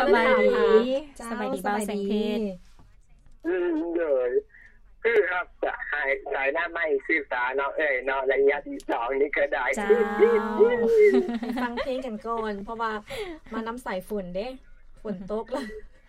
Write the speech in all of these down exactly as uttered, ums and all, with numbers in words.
บายดีสบายดีบ่าวแสงเพชรอืมเลยคือครับสายสายหน้าไม่ศึกษาเนาะเอ้ยเนาะระยะที่สองนี่ก็ได้จ้าฟังเพลงกันก่อนเพราะว่ามาน้ำใส่ฝนเด้ฝนตกแล้ว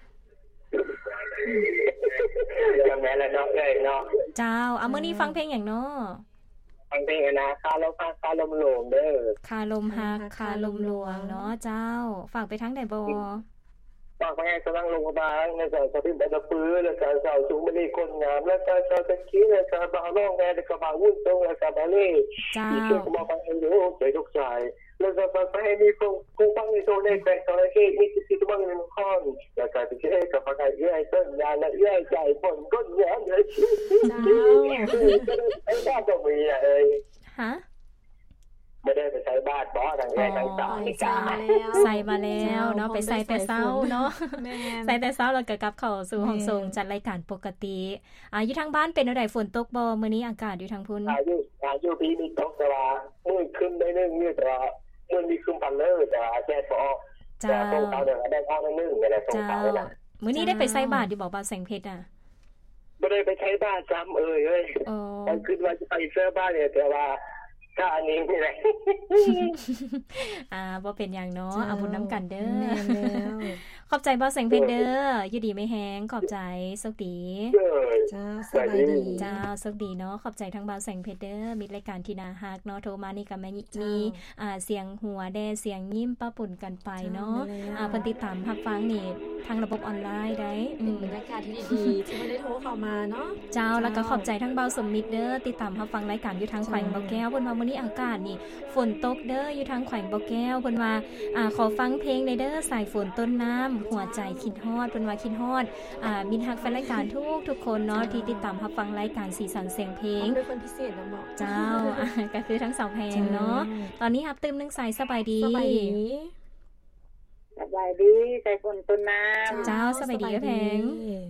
จังแม่ละเนาะเอ้ยเนาะเจ้าเอามื้อนี้ฟังเพลงหยังเนาะฟังเพลงนะคาลมฮักคาลมหลวงเด้อคาลมฮักคาลมหลวงเนาะเจ้าฝากไปทางใดบ่ฝากไปให้สำนักลงพยาบาลแล้วก็สถิตบัตรปื้อแล้วก็สาวสูงมณีคนงามแล้วก็ชาวตะกี้แล้วก็บ่าวน้องแม่แล้วก็บ่าววุ่นตรงแล้วก็บ่าวเล่ที่เกี่ยวกับมาฟังให้รู้ใจทุกใจแล้วก็ฟังไปให้มีคงคงฟังในโซนในแขวงตอนนี้มีสิทธิ์บ้างในมุมข้อนแล้วก็ที่ให้กับฟังให้เอื้อยต้นยาและเอื้อยใจฝนก้นแย้มเลยจ้าไอ้บ้าก็มีอ่ะเอ้ยฮะไม่ได้ไปใช้บ้านบ่อทางแง่ทางสาวนี่จ้าใส่มาแล้วเนาะไปใส่แต่เช้าเนาะใส่แต่เช้าแล้วก็กลับเข้าสู่ห้องส่งจัดรายการปกติอ่าอยู่ทางบ้านเป็นจังได๋ฝนตกบ่มื้อนี้อากาศอยู่ทางพุ่นอายุอายุปีนี้ตกแต่ว่ามื้อขึ้นได้นึงนี่แต่ว่ามื้อนี้ขึ้นพันเลยแต่ว่าแค่พอจ้าตรงเขาเด้อได้พอนึงนี่แหละตรงเขาน่ะมื้อนี้ได้ไปใส่บาตรอยู่บ่บ่าวแสงเพชรอ่ะบ่ได้ไปใช้บ้านซ้ำเอ้ยเอ้ยอ๋อคิดว่าจะไปเสื้อบ้านเนี่ยแต่ว่าก็อันนี้นี่แหละอ่าบ่เป็นหยังเนาะเอาบุญนำกันเด้อขอบใจบ่แสงเพชรเด้ออยู่ดีไม่แห้งขอบใจโชคดีจ้าสบายดีจ้าโชคดีเนาะขอบใจทั้งบ่าวแสงเพชรเด้อมีรายการที่น่าฮักเนาะโทรมานี่ก็แม่มีอ่าเสียงหัวแดเสียงยิ้มป้าปุ่นกันไปเนาะอ่าเพิ่นติดตามรับฟังนี่ทางระบบออนไลน์ได้อืมบรรยากาศที่ดีๆที่บ่ได้โทรเข้ามาเนาะเจ้าแล้วก็ขอบใจทั้งบ่าวสมมิตรเด้อติดตามรับฟังรายการอยู่ทางแขวงบ่อแก้วเพิ่นว่ามื้อนี้อากาศนี่ฝนตกเด้ออยู่ทางแขวงบ่อแก้วเพิ่นว่าอ่าขอฟังเพลงในเด้อสายฝนต้นน้ำหัวใจคิดฮอดเพิ่นว่าคิดฮอดอ่ามิตรฮักแฟนรายการทุกทุกคนเนาะที่ติดตามรับฟังรายการสีสันเสียงเพลงด้วยคนพิเศษเนาะเหมาะเจ้าก็คือทั้งสองเพลงเนาะตอนนี้รับตื่มนึงสายสบายดีสบายดีสบายดีใจฝนต้นน้ำเจ้าสบายดีเพลง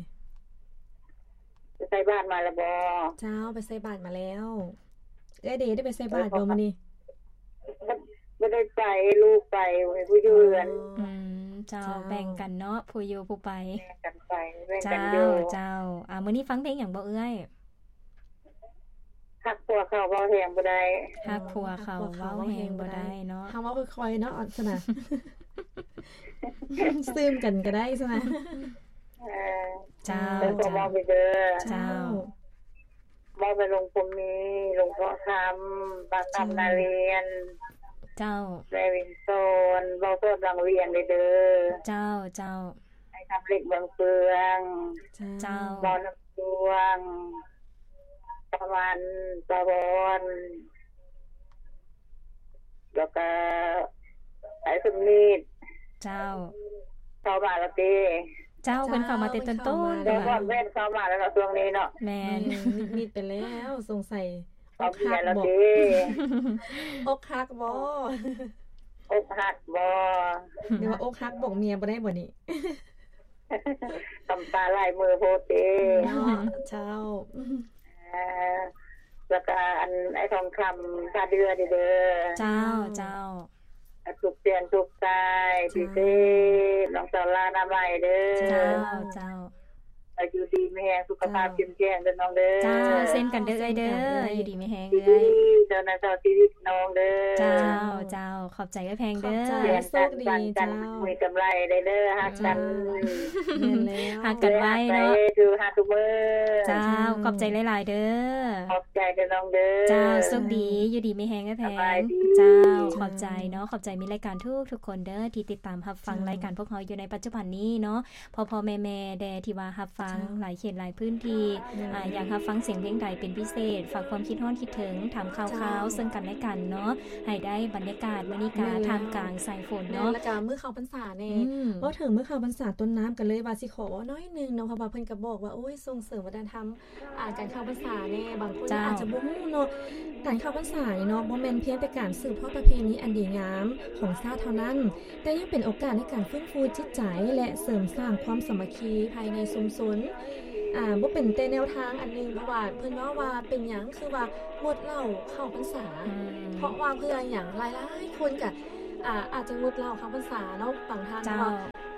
จะใส่บ้านมาแล้วบ่เจ้าไปใส่บ้านมาแล้วเอ้ยเดได้ไปใส่บ้านบ่มื้อนี้บ่ได้ไปลูกไปผู้อยู่เรือนอืมเจ้าแบ่งกันเนาะผู้อยู่ผู้ไปแบ่งกันไปแบ่งกันอยู่เจ้าอ่ามื้อนี้ฟังเพลงหยังบ่เอ้ยฮักผัวเขาเว้าแฮงบ่ได้ฮักผัวเขาเว้าแฮงบ่ได้เนาะเฮาเว้าค่อยๆเนาะอันซะนะซึมกันก็ได้ซะนะเออเจ้าเจ้าเว้าไปเด้อเจ้าเว้าไปลงผมมีลงพ่อคำปากคำนาเรียนเจ้าแม่วินโซนเว้าโซนรังเวียนเด้อเจ้าเจ้าให้ทำเล็กเมืองเปืองเจ้าบ่น้ำดวงตะวันตะบอนแล้วก็ไอ้สมนิดเจ้าเข้ามาแล้วติเจ้าเพิ่นเข้ามาแต่ต้นๆแล้วก็แม่นเข้ามาแล้วช่วงนี้เนาะแม่นนิดๆไปแล้วสงสัยอกหักบ่อกหักบ่อกหักบ่เดี๋ยวว่าอกหักบอกเมียบ่ได้บ่นี่ตำตาลายมือโพเตเนาะเจ้าเอ่อแล้วก็อันไอ้ทองคำตาเดือเด้อเจ้าเจ้าทุกเปลี่ยนทุกตายพี่เต้น้องสาวลานาใหม่เด้อเจ้าเจ้าอายุดีไม่แห้งสุขภาพเข้มแข็งเด้อน้องเด้อจ้าเส้นกันเด้อเอ้ยเด้ออายุดีไม่แห้งเอ้ยเจ้านาเจ้าชีวิตน้องเด้อเจ้าเจ้าขอบใจเอ้ยแพงเด้อโชคดีเจ้ามีกำไรได้เด้อฮักกันฮักกันไว้เนาะคือฮักทุกมื้อเจ้าขอบใจหลายๆเด้อขอบใจเด้อน้องเด้อเจ้าโชคดีอยู่ดีไม่แห้งเอ้ยแพงเจ้าขอบใจเนาะขอบใจมีรายการทุกทุกคนเด้อที่ติดตามรับฟังรายการพวกเฮาอยู่ในปัจจุบันนี้เนาะพ่อๆแม่ๆแดที่ว่ารับฟังหลายเขตหลายพื้นที่อ่าอยากรับฟังเสียงเพลงใดเป็นพิเศษฝากความคิดฮอดคิดถึงถามข่าวๆซึ่งกันและกันเนาะให้ได้บรรยากาศมื้อนี้ก็ท่ามกลางสายฝนเนาะแล้วก็มื้อเข้าพรรษาแน่บ่ถึงมื้อเข้าพรรษาต้นน้ำกันเลยว่าสิขอน้อยนึงเนาะเพราะว่าเพิ่นก็บอกว่าโอ้ยส่งเสริมวัฒนธรรมอ่าการเข้าพรรษาแน่บางคนอาจจะบ่ฮู้เนาะการเข้าพรรษาเนาะบ่แม่นเพียงแต่การสืบทอดประเพณีอันดีงามของชาติเท่านั้นแต่ยังเป็นโอกาสในการฟื้นฟูจิตใจและเสริมสร้างความสามัคคีภายในชุมชนอ่าบ่เป็นแต่แนวทางอันนึงเพราะว่าเพิ่นว่าว่าเป็นหยังคือว่างดเหล้าเข้าพรรษาเพราะว่าเพื่อหยังหลายๆคนก็อ่าอาจจะงดเหล้าเข้าพรรษาเนาะบางท่านว่าอ่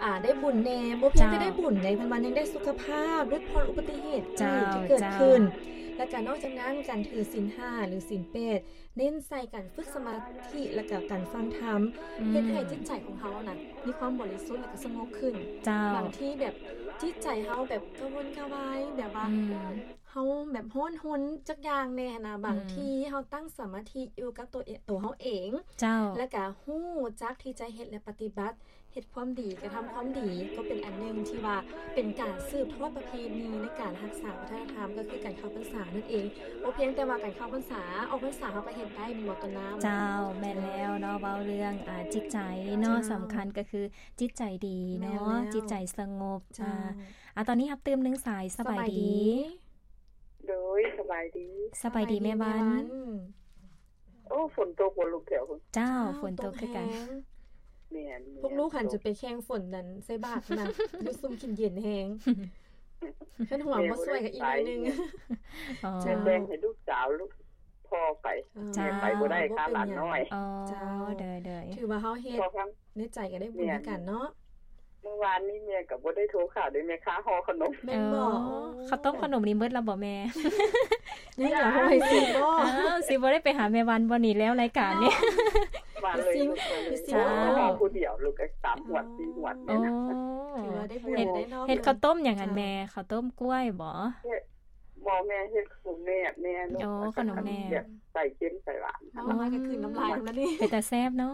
อ่าได้บุญแน่บ่เพียงแต่ได้บุญได้เพิ่นว่ายังได้สุขภาพลดพรอุบัติเหตุที่เกิดขึ้นและก็นอกจากนั้นการถือศีลห้าหรือศีลแปดเน้นใส่การฝึกสมาธิและก็การฟังธรรมเฮ็ดให้จิตใจของเฮาน่ะมีความบริสุทธิ์และก็สงบขึ้นบางที่แบบจิตใจเฮาแบบกระวนกระวายแบบว่าเฮาแบบฮ้อนหนจักอย่างแน่นะบางทีเฮาตั้งสมาธิอยู่กับตัวตัวเฮาเองเจ้าแล้วก็ฮู้จักที่จะเฮ็ดและปฏิบัติเฮ็ดความดีกระทำความดีก็เป็นอันนึงที่ว่าเป็นการสืบทอดประเพณีในการรักษาวัฒนธรรมก็คือการเข้าพรรษานั่นเองบ่เพียงแต่ว่าการเข้าพรรษาออกพรรษาเฮาก็เฮ็ดได้มีหมดต้นน้ำเจ้าแม่นแล้วเนาะเว้าเรื่องอ่าจิตใจเนาะสำคัญก็คือจิตใจดีเนาะจิตใจสงบอ่าอ่ะตอนนี้รับเติมนึงสายสบายดีโดยสบายดีสบายดีแม่บ้านโอ้ฝนตกบ่ลูกแถวเจ้าฝนตกคือกันแม่นพวกลูกหันจะไปแข่งฝนนั้นใส่บาตรนะอยู่ซุ่มกินเย็นแฮงคันหัวบ่สวยก็อีกนิดนึงอ๋อจะแบ่งให้ลูกสาวลูกพ่อไปไปบ่ได้ค่าหลานน้อยอ๋อเด้อๆถือว่าเฮาเฮ็ดในใจก็ได้บุญกันเนาะเมื่อวานนี้แม่ก็บ่ได้โทรข่าวด้วยแม่ค้าห่อขนมแม่บ่ข้าวต้มขนมนี่เบิดแล้วบ่แม่นี่อย่าห่อให้สิบ่อ้าวสิบ่ได้ไปหาแม่วันบ่นี่แล้วรายการนี้มาเลยจ้าผู้เดียวลูกก็สามหวดสี่หวดแม่นะถือว่าได้บุญได้เนาะเฮ็ดข้าวต้มอย่างนั้นแม่ข้าวต้มกล้วยบ่บ่แม่เฮ็ดขนมแม่แม่ลูกอ๋อขนมแม่ใส่เค็มใส่หวานเอามาก็คือน้ำลายแล้วนี่เป็นตาแซ่บเนาะ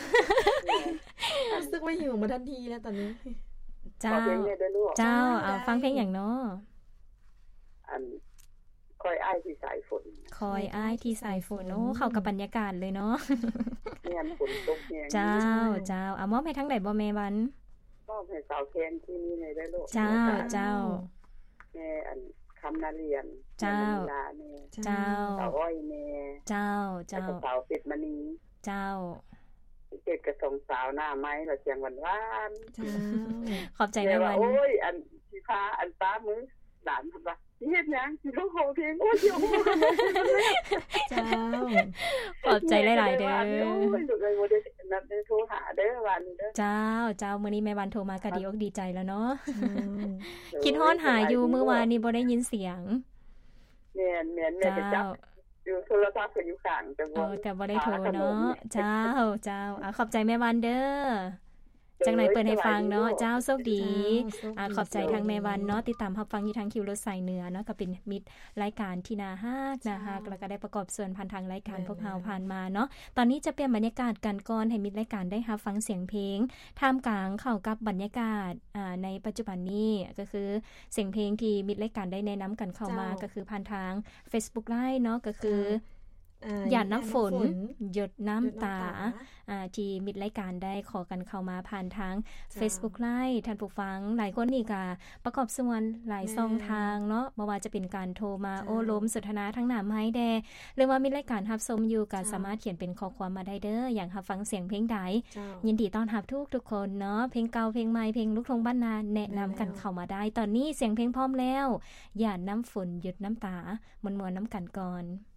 รู้สึกว่าหิวมาทันทีแล้วตอนนี้เจ้าเจ้าเอาฟังเพลงอย่างเนาะอันคอยอ้ายที่สายฝนคอยอ้ายที่สายฝนโอ้เข้ากับบรรยากาศเลยเนาะแม่นฝนตกแฮงเจ้าเจ้าอ่ะมอบให้ทั้งใดบ่แม่วันมอบให้สาวแคนที่นี่ในได้ลูกเจ้าเจ้าแม่อันคำนาเรียนเจ้าเจ้าสาวอ้อยแม่เจ้าเจ้าสาวเป็ดมณีเจ้าเจ็ดกระสงสาวหน้าไม้ละเสียงหวานๆขอบใจแม่วันโอ้ยอันสิพาอันป้ามือหลานพุ่นว่าเฮ็ดหยังสิโทรขอเพลงโอ้ยเดี๋ยวเจ้าขอบใจหลายๆเด้อโอ้ยลูกเอ้ยบ่ได้นัดได้โทรหาเด้อวันเด้อเจ้าเจ้ามื้อนี้แม่วันโทรมาก็ดีอกดีใจแล้วเนาะคิดฮอดหาอยู่มื้อวานนี้บ่ได้ยินเสียงแม่นๆแม่ไปจับอยู่โทรศัพท์ก็อยู่ข้างแต่บ่เออแต่บ่ได้โทรเนาะเจ้าเจ้าอ่ะขอบใจแม่วันเด้อจังไหนเปิดให้ฟังเนาะเจ้าโชคดีอ่าขอบใจทางแม่วันเนาะติดตามรับฟังอยู่ทางคิวรถสายเหนือเนาะก็เป็นมิตรรายการที่น่าฮักนะฮักแล้วก็ได้ประกอบส่วนผ่านทางรายการพวกเฮาผ่านมาเนาะตอนนี้จะเปลี่ยนบรรยากาศกันก่อนให้มิตรรายการได้รับฟังเสียงเพลงท่ามกลางเข้ากับบรรยากาศอ่าในปัจจุบันนี้ก็คือเสียงเพลงที่มิตรรายการได้แนะนำกันเข้ามาก็คือผ่านทาง Facebook Live เนาะก็คือหยาดน้ำฝนหยดน้ำตาอ่าที่มิตรรายการได้ขอกันเข้ามาผ่านทาง Facebook Live ท่านผู้ฟังหลายคนนี่ก็ประกอบส่วนหลายช่องทางเนาะบ่ว่าจะเป็นการโทรมาโอ้ล้มสนทนาทั้งน้ำให้แดหรือว่ามิตรรายการรับชมอยู่ก็สามารถเขียนเป็นข้อความมาได้เด้ออย่างรับฟังเสียงเพลงใดยินดีต้อนรับทุกทุกคนเนาะเพลงเก่าเพลงใหม่เพลงลูกทุ่งบ้านนาแนะนำกันเข้ามาได้ตอนนี้เสียงเพลงพร้อมแล้วหยาดน้ำฝนหยดน้ำตามวนๆน้ำกันก่อน